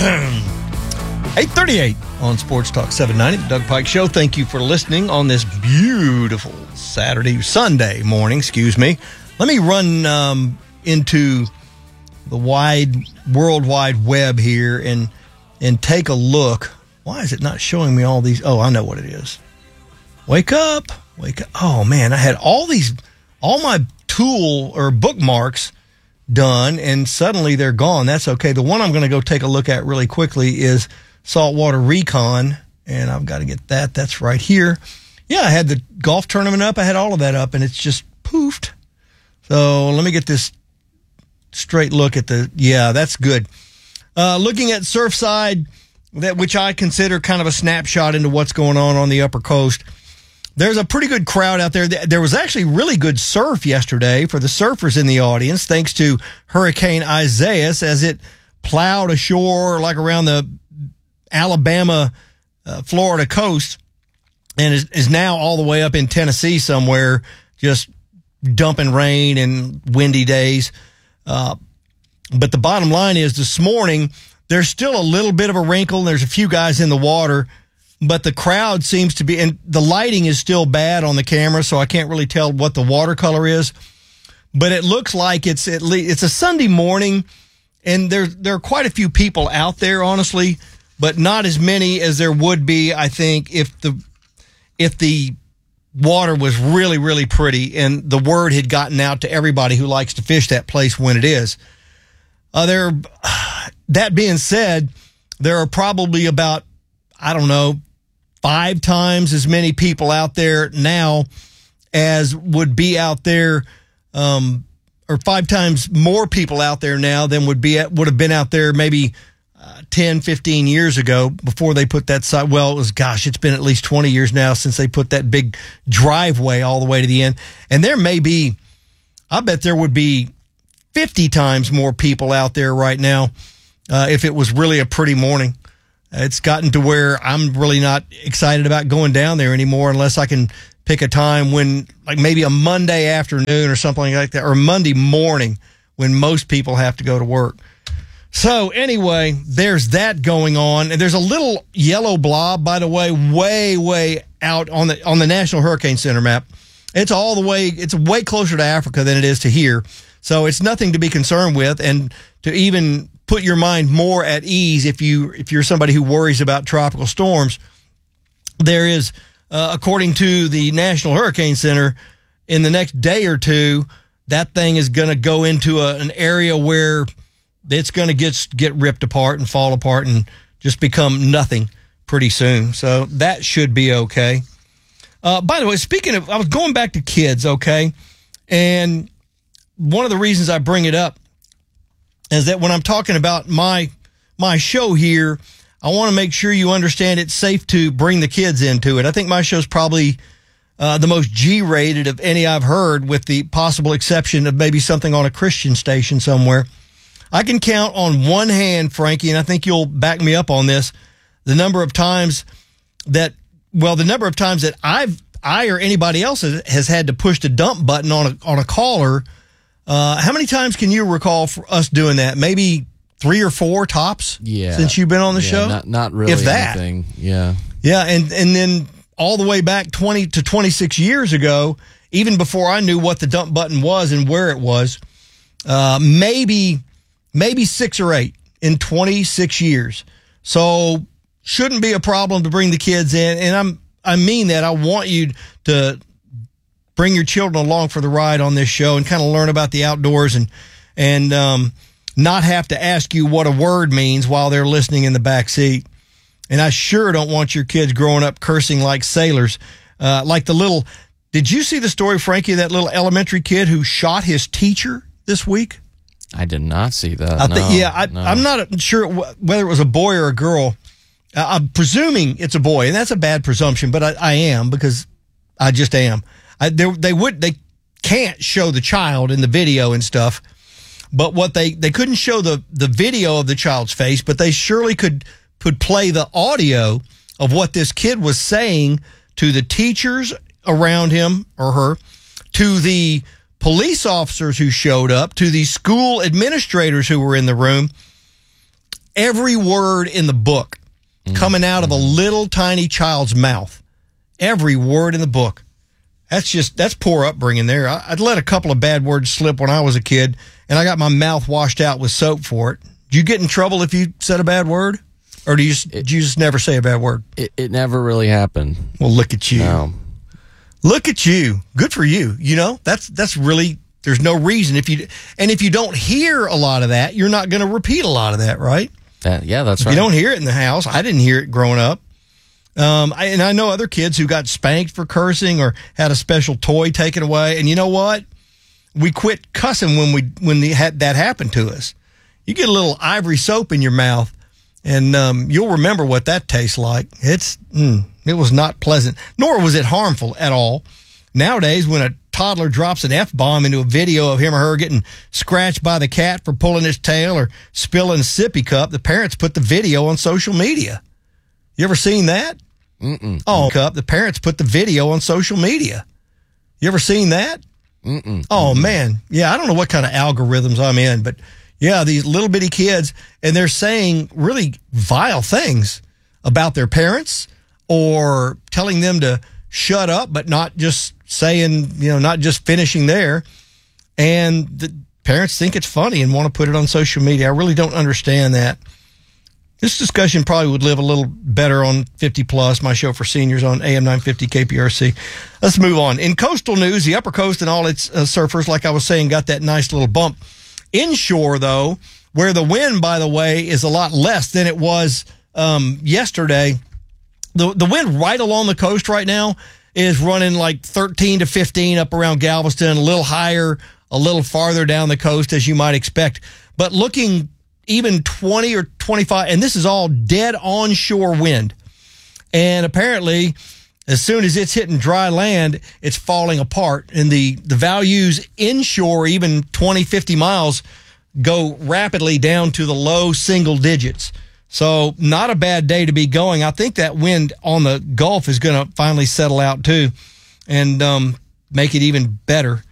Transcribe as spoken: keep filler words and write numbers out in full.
eight thirty-eight on Sports Talk seven ninety, the Doug Pike Show. Thank you for listening on this beautiful Saturday, Sunday morning, excuse me. Let me run um, into the wide, World Wide Web here and and take a look. Why is it not showing me all these? Oh, I know what it is. Wake up. Wake up. Oh, man, I had all these, all my tool or bookmarks done, and suddenly they're gone. That's okay. The one I'm going to go take a look at really quickly is Saltwater Recon, and I've got to get that. That's right here. Yeah, I had the golf tournament up. I had all of that up, and it's just poofed. So let me get this straight look at the, yeah, that's good. Uh, looking at Surfside, that which I consider kind of a snapshot into what's going on on the Upper Coast. There's a pretty good crowd out there. There was actually really good surf yesterday for the surfers in the audience, thanks to Hurricane Isaias as it plowed ashore like around the Alabama, uh, Florida coast, and is, is now all the way up in Tennessee somewhere, just dumping rain and windy days. Uh, but the bottom line is this morning, there's still a little bit of a wrinkle. There's a few guys in the water, but the crowd seems to be, and the lighting is still bad on the camera, so I can't really tell what the watercolor is. But it looks like it's at least, it's a Sunday morning, and there there are quite a few people out there, honestly, but not as many as there would be, I think, if the if the water was really, really pretty and the word had gotten out to everybody who likes to fish that place when it is. Uh, there, that being said, there are probably about, I don't know, five times as many people out there now as would be out there, um, or five times more people out there now than would be at, would have been out there maybe uh, ten, fifteen years ago before they put that side. Well, it was, gosh, it's been at least twenty years now since they put that big driveway all the way to the end. And there may be, I bet there would be fifty times more people out there right now uh, if it was really a pretty morning. It's gotten to where I'm really not excited about going down there anymore unless I can pick a time when, like maybe a Monday afternoon or something like that, or Monday morning when most people have to go to work. So anyway, there's that going on. And there's a little yellow blob, by the way, way, way out on the on the National Hurricane Center map. It's all the way, it's way closer to Africa than it is to here. So it's nothing to be concerned with, and to even put your mind more at ease if you if you're somebody who worries about tropical storms. There is, uh, according to the National Hurricane Center, in the next day or two, that thing is going to go into a, an area where it's going to get get ripped apart and fall apart and just become nothing pretty soon. So that should be okay. Uh, by the way, speaking of, I was going back to kids, okay, and one of the reasons I bring it up is that when I'm talking about my my show here, I want to make sure you understand it's safe to bring the kids into it. I think my show's probably uh, the most G-rated of any I've heard, with the possible exception of maybe something on a Christian station somewhere. I can count on one hand, Frankie, and I think you'll back me up on this, the number of times that, well, the number of times that I've I or anybody else has, has had to push the dump button on a on a caller. Uh, how many times can you recall for us doing that? Maybe three or four tops. Yeah. Since you've been on the yeah, show. Not not really if that. anything. Yeah. Yeah, and and then all the way back twenty to twenty-six years ago, even before I knew what the dump button was and where it was, uh, maybe maybe six or eight in twenty-six years. So shouldn't be a problem to bring the kids in, and I'm I mean that. I want you to bring your children along for the ride on this show and kind of learn about the outdoors and and um, not have to ask you what a word means while they're listening in the back seat. And I sure don't want your kids growing up cursing like sailors. Uh, like the little, did you see the story, Frankie, of that little elementary kid who shot his teacher this week? I did not see that. I no, th- yeah, I, no. I'm not sure whether it was a boy or a girl. Uh, I'm presuming it's a boy, and that's a bad presumption, but I, I am, because I just am. I, they, they would they can't show the child in the video and stuff, but what they they couldn't show the the video of the child's face, but they surely could could play the audio of what this kid was saying to the teachers around him or her, to the police officers who showed up, to the school administrators who were in the room. every word in the book mm-hmm. coming out of a little tiny child's mouth. Every word in the book. That's just, that's poor upbringing there. I, I'd let a couple of bad words slip when I was a kid, and I got my mouth washed out with soap for it. Did you get in trouble if you said a bad word? Or do you just, did you just never say a bad word? It, it never really happened. Well, look at you. No. Look at you. Good for you. You know, that's that's really, there's no reason. If you And if you don't hear a lot of that, you're not going to repeat a lot of that, right? That, yeah, that's if right. You don't hear it in the house. I didn't hear it growing up. Um, I, and I know other kids who got spanked for cursing or had a special toy taken away. And you know what? We quit cussing when we when the, had, that happened to us. You get a little ivory soap in your mouth, and um, you'll remember what that tastes like. It's mm, it was not pleasant, nor was it harmful at all. Nowadays, when a toddler drops an F-bomb into a video of him or her getting scratched by the cat for pulling its tail or spilling a sippy cup, the parents put the video on social media. You ever seen that? Mm-mm. Oh, cup. The parents put the video on social media. You ever seen that? Mm-mm. Oh, man. Yeah, I don't know what kind of algorithms I'm in, but yeah, these little bitty kids, and they're saying really vile things about their parents or telling them to shut up, but not just saying, you know, not just finishing there. And the parents think it's funny and want to put it on social media. I really don't understand that. This discussion probably would live a little better on fifty plus, my show for seniors on A M nine fifty K P R C. Let's move on. In coastal news, the Upper Coast and all its uh, surfers, like I was saying, got that nice little bump. Inshore, though, where the wind, by the way, is a lot less than it was um, yesterday. The the wind right along the coast right now is running like thirteen to fifteen up around Galveston, a little higher, a little farther down the coast, as you might expect. But looking even twenty or twenty-five, and this is all dead onshore wind. And apparently, as soon as it's hitting dry land, it's falling apart. And the, the values inshore, even twenty, fifty miles, go rapidly down to the low single digits. So not a bad day to be going. I think that wind on the Gulf is going to finally settle out too and um, make it even better.